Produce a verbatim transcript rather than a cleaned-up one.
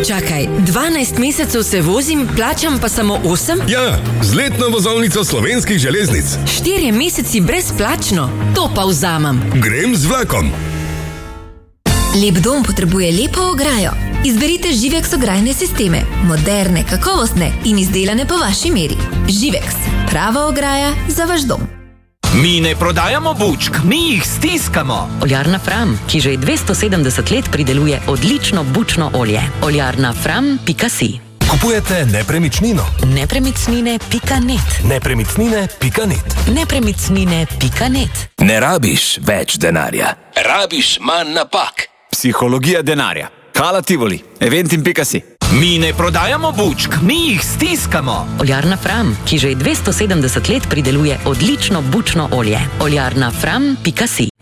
Čakaj, dvanajst mesecev se vozim, plačam pa samo osem? Ja, z letno vozovnico Slovenskih železnic. Štirje meseci brezplačno? To pa vzamem. Grem z vlakom. Lep dom potrebuje lepo ograjo. Izberite Živex ograjne sisteme. Moderne, kakovostne in izdelane po vaši meri. Živex. Prava ograja za vaš dom. Mi ne prodajamo bučk, mi jih stiskamo. Oljarna Fram, ki že dvesto sedemdeset let prideluje odlično bučno olje. oljarna fram pika si. Kupujete nepremičnino? Nepremičnine pika net. Nepremičnine pika net. Nepremičnine pika net. Ne rabiš več denarja. Rabiš manj napak. Psihologija denarja. Hala Tivoli. Eventim pika si. Mi ne prodajamo bučk, mi jih stiskamo. Oljarna Fram, ki že dvesto sedemdeset let prideluje odlično bučno olje. oljarna fram pika si.